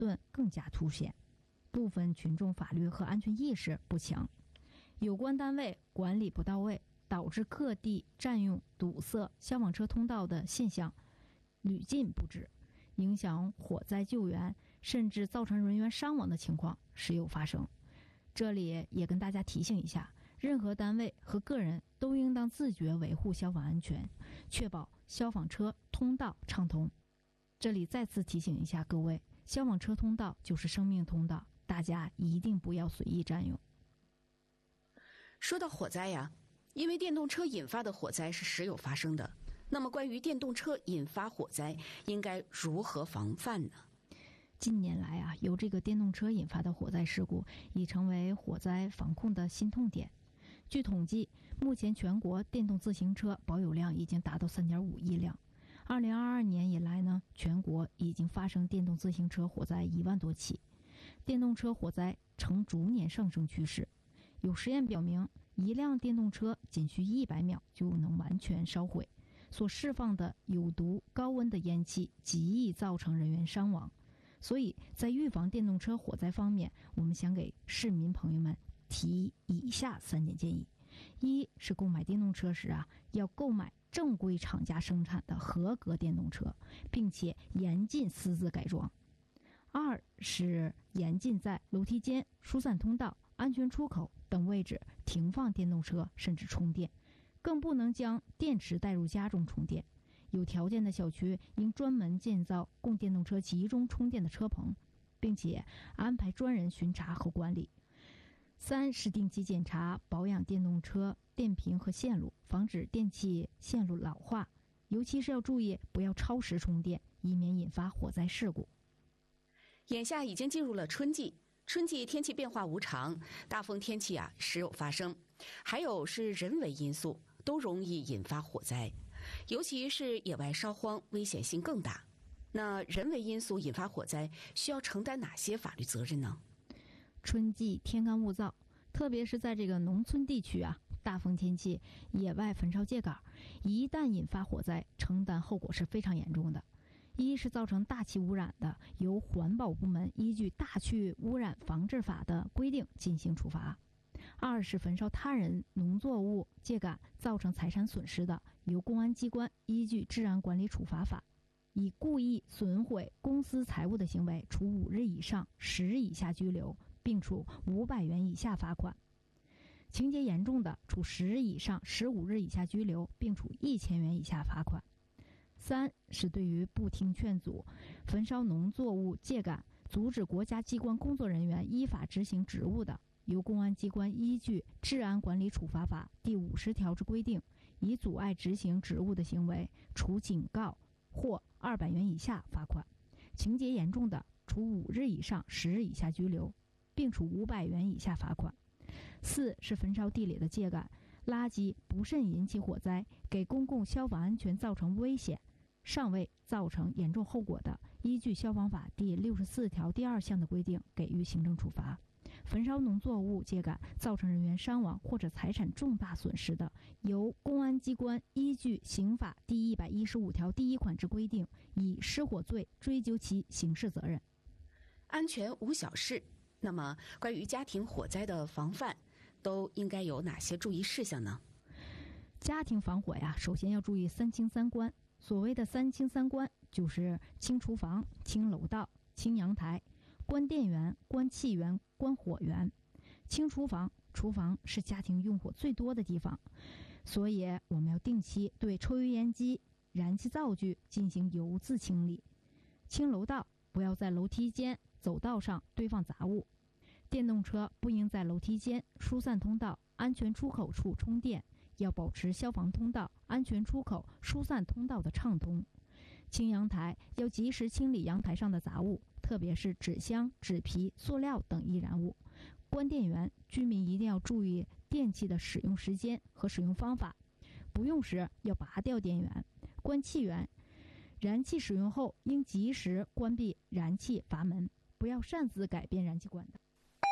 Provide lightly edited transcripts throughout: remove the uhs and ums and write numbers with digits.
盾更加凸显。部分群众法律和安全意识不强，有关单位管理不到位，导致各地占用堵塞消防车通道的现象屡禁不止，影响火灾救援，甚至造成人员伤亡的情况时有发生。这里也跟大家提醒一下，任何单位和个人都应当自觉维护消防安全，确保消防车通道畅通。这里再次提醒一下各位，消防车通道就是生命通道，大家一定不要随意占用。 说到火灾呀，因为电动车引发的火灾是时有发生的，那么关于电动车引发火灾应该如何防范呢？ 近年来啊，由这个电动车引发的火灾事故已成为火灾防控的新痛点。据统计，目前全国电动自行车保有量已经达到3.5亿辆。2022年以来呢，全国已经发生电动自行车火灾1万多起，电动车火灾呈逐年上升趋势。有实验表明，一辆电动车仅需100秒就能完全烧毁，所释放的有毒高温的烟气极易造成人员伤亡。所以在预防电动车火灾方面，我们想给市民朋友们提以下3点建议。一是购买电动车时要购买正规厂家生产的合格电动车，并且严禁私自改装。二是严禁在楼梯间、疏散通道、安全出口等位置停放电动车甚至充电，更不能将电池带入家中充电。有条件的小区应专门建造供电动车集中充电的车棚，并且安排专人巡查和管理。三是定期检查保养电动车电瓶和线路，防止电气线路老化，尤其是要注意不要超时充电，以免引发火灾事故。 眼下已经进入了春季，春季天气变化无常，大风天气时有发生，还有是人为因素，都容易引发火灾，尤其是野外烧荒，危险性更大。那人为因素引发火灾，需要承担哪些法律责任呢？ 春季天干物燥，特别是在这个农村地区大风天气，野外焚烧秸秆，一旦引发火灾，承担后果是非常严重的。一是造成大气污染的，由环保部门依据《大气污染防治法》的规定进行处罚。二是焚烧他人农作物秸秆造成财产损失的，由公安机关依据《治安管理处罚法》，以故意损毁公私财物的行为，处5日以上10日以下拘留，并处500元以下罚款；情节严重的，处10日以上15日以下拘留，并处1000元以下罚款。三是对于不听劝阻、焚烧农作物秸秆、阻止国家机关工作人员依法执行职务的，由公安机关依据《治安管理处罚法》第50条之规定，以阻碍执行职务的行为，处警告或200元以下罚款；情节严重的，处5日以上10日以下拘留，并处500元以下罚款。四是焚烧地里的秸秆、垃圾不慎引起火灾，给公共消防安全造成危险，尚未造成严重后果的，依据消防法第64条第2项的规定给予行政处罚。焚烧农作物秸秆造成人员伤亡或者财产重大损失的，由公安机关依据刑法第115条第1款之规定，以失火罪追究其刑事责任。 安全无小事，那么关于家庭火灾的防范都应该有哪些注意事项呢？ 家庭防火首先要注意3清3关。所谓的3清3关，就是清厨房、清楼道、清阳台，关电源、关气源、关火源。清厨房，厨房是家庭用火最多的地方，所以我们要定期对抽油烟机、燃气灶具进行油渍清理。清楼道，不要在楼梯间、走道上堆放杂物。电动车不应在楼梯间、疏散通道、安全出口处充电，要保持消防通道、安全出口、疏散通道的畅通。清阳台，要及时清理阳台上的杂物，特别是纸箱、纸皮、塑料等易燃物。关电源，居民一定要注意电器的使用时间和使用方法，不用时要拔掉电源。关气源，燃气使用后应及时关闭燃气阀门，不要擅自改变燃气管道。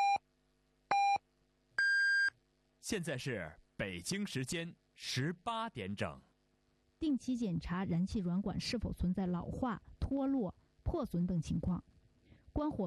现在是北京时间18点整。 定期检查燃气软管是否存在老化、脱落、破损等情况。关火